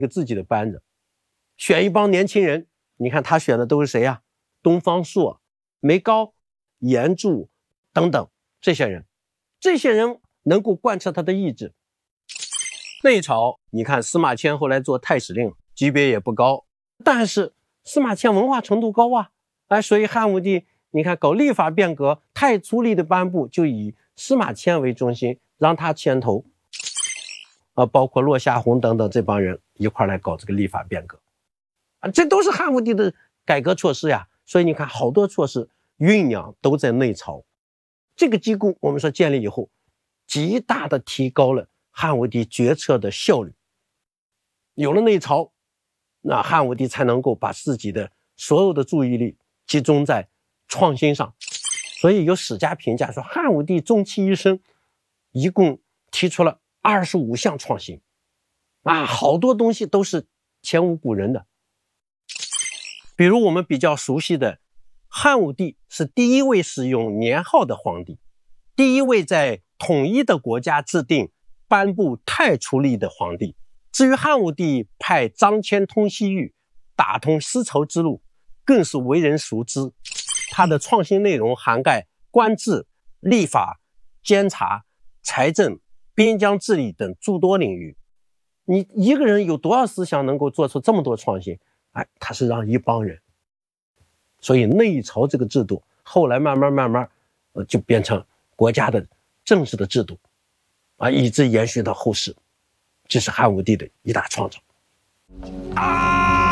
一个自己的班子，选一帮年轻人。你看他选的都是谁呀？东方朔、梅高、严注等等这些人，能够贯彻他的意志。内朝，你看司马迁后来做太史令，级别也不高，但是司马迁文化程度高啊，所以汉武帝你看搞立法变革，太初历的颁布就以司马迁为中心，让他牵头，包括落夏红等等这帮人一块来搞这个立法变革，这都是汉武帝的改革措施呀。所以你看好多措施酝酿都在内朝，这个机构我们说建立以后，极大的提高了汉武帝决策的效率。有了内朝，那汉武帝才能够把自己的所有的注意力集中在创新上。所以有史家评价说，汉武帝终其一生一共提出了25项创新，好多东西都是前无古人的。比如我们比较熟悉的，汉武帝是第一位使用年号的皇帝，第一位在统一的国家制定颁布太初历的皇帝。至于汉武帝派张骞通西域，打通丝绸之路，更是为人熟知。他的创新内容涵盖官制、立法、监察、财政、边疆治理等诸多领域。你一个人有多少思想能够做出这么多创新？他是让一帮人。所以内朝这个制度后来慢慢就变成国家的政治的制度，一直延续到后世。这是汉武帝的一大创造。